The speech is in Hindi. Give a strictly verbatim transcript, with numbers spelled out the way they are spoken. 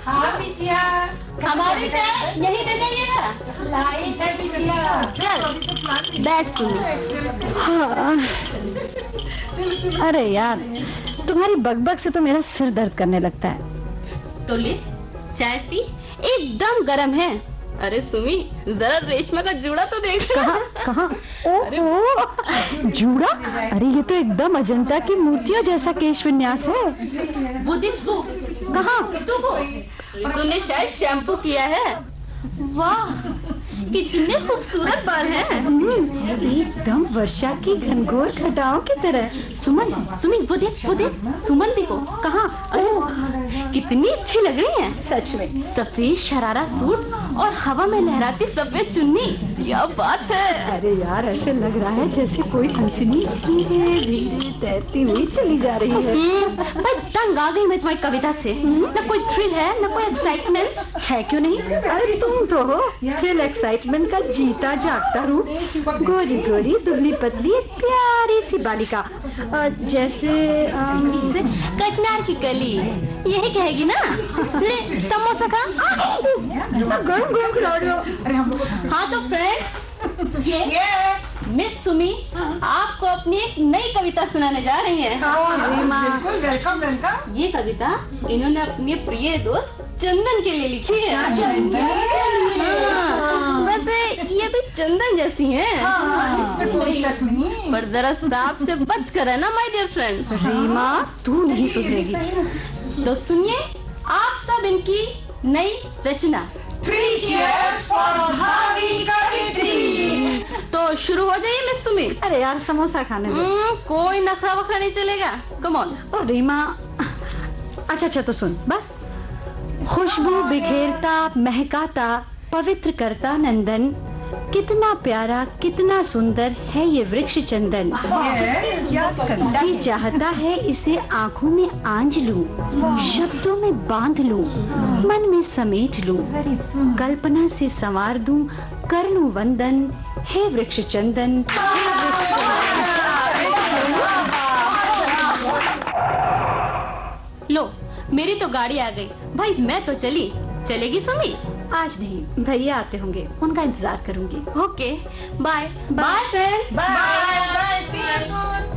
हाँ बिटिया, हमारी चाय यही दे देंगे ना? लाई है बिटिया। चल बैठ सुनी। हाँ। अरे यार, तुम्हारी बकबक से तो मेरा सिर दर्द करने लगता है। तो ले चाय पी, एकदम गर्म है। अरे सुमी, जरा रेशमा का जूड़ा तो देख। कहाँ कहाँ? ओह जूड़ा? अरे ये तो एकदम अजंता की मूर्तियों जैसा केश विन्यास है। वो देख तू। कहाँ? तू को तूने शायद शैम्पू किया है। वाह कितने खूबसूरत बाल हैं। एकदम वर्षा की घनघोर घटाओं की तरह। सुमन, सुमी वो देख, वो देख सुमन दी को। कहाँ? अरे कितनी अच्छी लग रही है सच में। सफेद शरारा सूट और हवा में लहराती सफेद चुन्नी, क्या बात है। अरे यार ऐसे लग रहा है जैसे कोई हंसनी धीरे धीरे तैरती हुई चली जा रही है। भाई तंग आ गई मैं तुम्हारी कविता से। न कोई थ्रिल है न कोई एक्साइटमेंट है। क्यों नहीं? अरे तुम तो हो थ्रिल एक्साइटमेंट का जीता जागता रूप। गोरी गोरी दुबली पतली एक प्यारी सी बालिका, जैसे कटनार की कली, यही कहेगी ना? ले समोसा खा। गरम गरम खिला रहे हो। हाँ तो फ्रेंड, मिस सुमी आपको अपनी एक नई कविता सुनाने जा रही है। बिल्कुल वेलकम वेलकम। ये कविता इन्होंने अपने प्रिय दोस्त चंदन के लिए लिखी है। हाँ, वैसे ये भी चंदन जैसी हैं, पर जरा सांप से बच कर है ना माय डियर फ्रेंड। रीमा तू नहीं सुधरेगी। तो सुनिए आप सब इनकी नई रचना। Three cheers for भाभी कवित्री। तो शुरू हो जाइए मिस सुमी। अरे यार समोसा खाने दो। कोई नखरा वखरा नहीं चलेगा, कम ऑन। ओ रीमा, अच्छा अच्छा तो सुन बस। खुशबू बिखेरता महकाता पवित्र करता नंदन, कितना प्यारा कितना सुंदर है ये वृक्ष चंदन। जी चाहता है इसे आंखों में आंज लूं, शब्दों में बांध लूं, मन में समेट लूं, कल्पना से संवार दूं, कर लूं वंदन, हे वृक्ष चंदन। लो मेरी तो गाड़ी आ गई भाई, मैं तो चली। चलेगी सुमी? आज नहीं, भैया आते होंगे, उनका इंतजार करूंगी। Okay bye bye friend. Bye bye, C you soon.